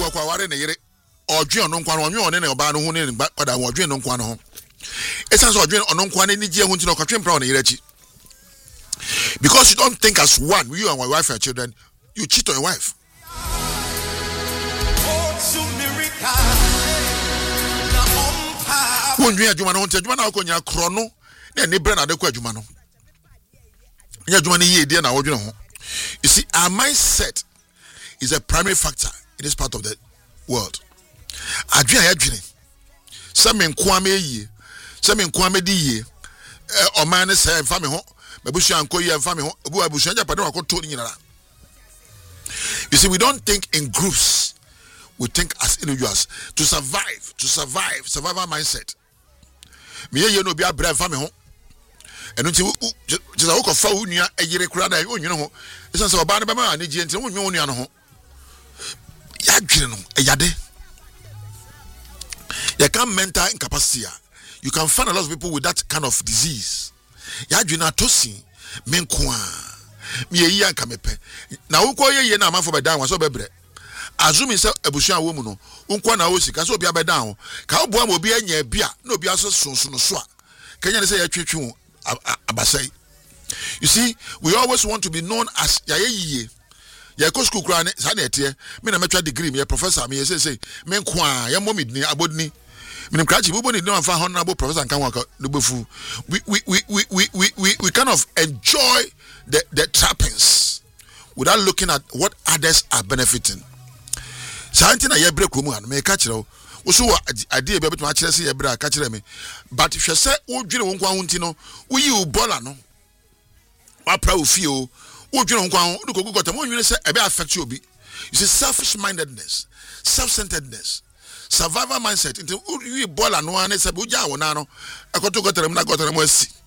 for kwa ware ne yere odwe ono nkwa no onwe one ne oba no ho ne pada odwe no nkwa no ho esan so odwe ono nkwa ne ni je ho nti no kwatwe mpra ne yere achi because you don't think as one you and my wife and children you cheat on your wife. When you adwuma no adwuma na akonya kro no na ne bre na de kwa adwuma no nya adwuma ne ye de na wodwene ho. You see, our mindset is a primary factor in this part of the world. Adwene ya adwene se me nko ame yie se me nko ame di yie o man ne se mfa me ho mabusu anko yie mfa me ho obu abusu anja pade wakoto ni nyinara. You see, we don't think in groups, we think as individuals. To survive, survival mindset. Me ye no be a brave family ho. And until just a walk of Faunia, a year crowd, you know, it's also about a man, and you know, Yagino, a yade. You can mental incapacity. You can find a lot of people with that kind of disease. Yagina tosi, menkwa. Me ye yanka mepe. Na uko ye na man for be down was so bebre. Azumi se ebusua wo mu no. Unko na wo sika so obi abedan. Ka obo am obi anya bia na obi aso sonso no so a. Kenya say ya twetwe abasai. You see, we always want to be known as yaye. Ya ko school kra ne sa na ete. Me na metwa degree me professor me say me nko a ya momid ni abodni. Minim krachi bubo ni no amfa honorable professor kan waka no befu. We kind of enjoy the trappings without looking at what others are benefiting. Something na ye break mu an me ka kire wo so ade e be beto a kire se ye break ka kire me but hwe se wo dwene wo nkwa ho nti no wo yi wo bola no wa pra wo fie o wo dwene wo nkwa ho du ko gogota mo nwene se e be affect you obi. You see, selfish mindedness, self-centeredness, survival mindset. Into you bola no ane se buja wo na no akoto gotere mu na gotere mo asi